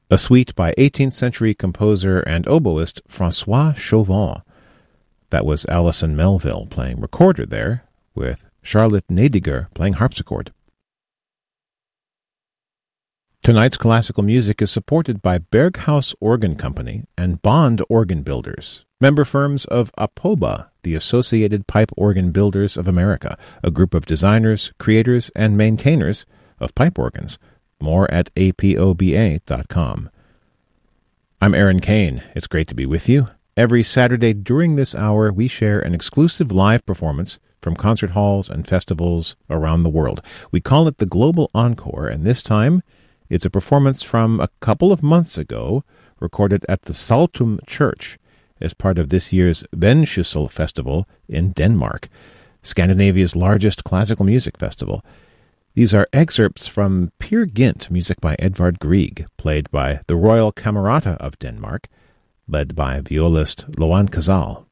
a suite by 18th century composer and oboist François Chauvin. That was Alison Melville playing recorder there, with Charlotte Nediger playing harpsichord. Tonight's classical music is supported by Berghaus Organ Company and Bond Organ Builders, member firms of APOBA, the Associated Pipe Organ Builders of America, a group of designers, creators, and maintainers of pipe organs. More at apoba.com. I'm Aaron Kane. It's great to be with you. Every Saturday during this hour, we share an exclusive live performance from concert halls and festivals around the world. We call it the Global Encore, and this time it's a performance from a couple of months ago, recorded at the Saltum Church as part of this year's Vendsyssel Festival in Denmark, Scandinavia's largest classical music festival. These are excerpts from Peer Gynt, music by Edvard Grieg, played by the Royal Camerata of Denmark, led by violist Loan Casal.